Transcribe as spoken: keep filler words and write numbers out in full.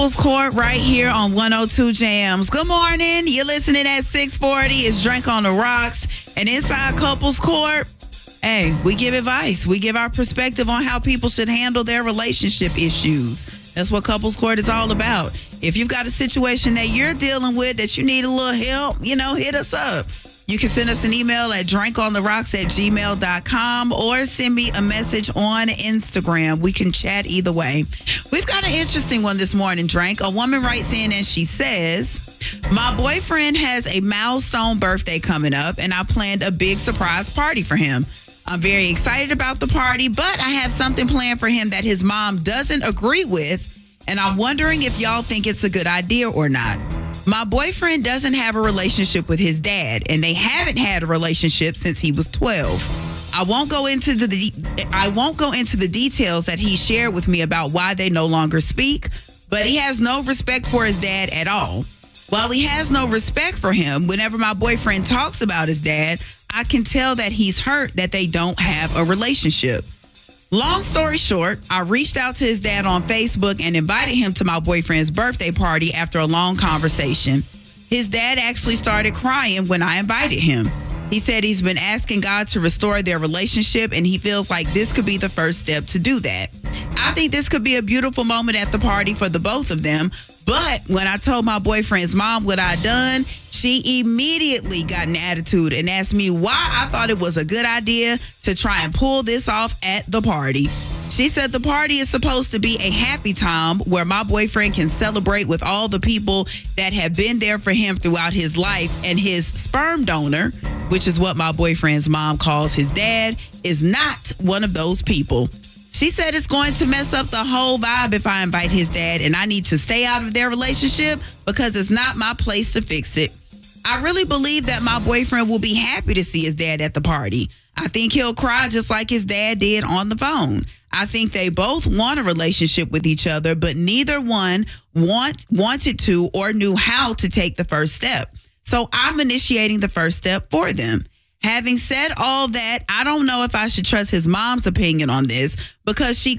Court right here on one oh two Jams. Good morning. You're listening at six forty. It's Drink on the Rocks. And inside Couples Court, hey, we give advice. We give our perspective on how people should handle their relationship issues. That's what Couples Court is all about. If you've got a situation that you're dealing with that you need a little help, you know, hit us up. You can send us an email at drinkontherocks at gmail dot com or send me a message on Instagram. We can chat either way. We've got an interesting one this morning, Drink. A woman writes in and she says, my boyfriend has a milestone birthday coming up and I planned a big surprise party for him. I'm very excited about the party, but I have something planned for him that his mom doesn't agree with, and I'm wondering if y'all think it's a good idea or not. My boyfriend doesn't have a relationship with his dad, and they haven't had a relationship since he was twelve. I won't go into the de- I won't go into the details that he shared with me about why they no longer speak, but he has no respect for his dad at all. While he has no respect for him, whenever my boyfriend talks about his dad, I can tell that he's hurt that they don't have a relationship. Long story short, I reached out to his dad on Facebook and invited him to my boyfriend's birthday party after a long conversation. His dad actually started crying when I invited him. He said he's been asking God to restore their relationship and he feels like this could be the first step to do that. I think this could be a beautiful moment at the party for the both of them. But when I told my boyfriend's mom what I'd done, she immediately got an attitude and asked me why I thought it was a good idea to try and pull this off at the party. She said the party is supposed to be a happy time where my boyfriend can celebrate with all the people that have been there for him throughout his life, and his sperm donor, which is what my boyfriend's mom calls his dad, is not one of those people. She said it's going to mess up the whole vibe if I invite his dad, and I need to stay out of their relationship because it's not my place to fix it. I really believe that my boyfriend will be happy to see his dad at the party. I think he'll cry just like his dad did on the phone. I think they both want a relationship with each other, but neither one want, wanted to or knew how to take the first step. So I'm initiating the first step for them. Having said all that, I don't know if I should trust his mom's opinion on this because she